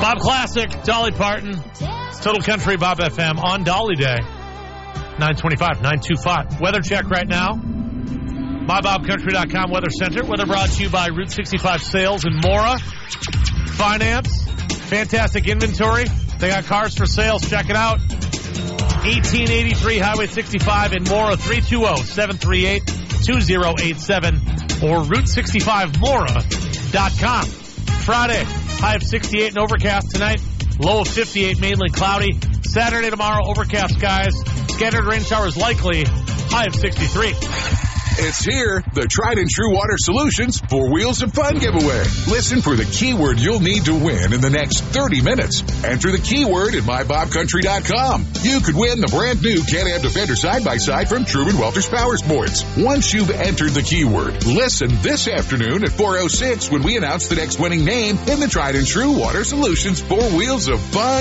Bob Classic, Dolly Parton, Total Country Bob FM on Dolly Day, 925, 925. Weather check right now. MyBobCountry.com Weather Center. Weather brought to you by Route 65 Sales in Mora. Finance. Fantastic inventory. They got cars for sales. Check it out. 1883 Highway 65 in Mora. 320-738-2087 or Route65Mora.com. Friday, high of 68 and overcast tonight. Low of 58, mainly cloudy. Saturday, tomorrow, overcast skies. Scattered rain showers likely. High of 63. It's here, the tried and true Water Solutions 4 Wheels of Fun giveaway. Listen for the keyword you'll need to win in the next 30 minutes. Enter the keyword at MyBobCountry.com. You could win the brand new Can-Am Defender side-by-side from Truman Welter's Power Sports. Once you've entered the keyword, listen this afternoon at 4:06 when we announce the next winning name in the tried and true Water Solutions 4 Wheels of Fun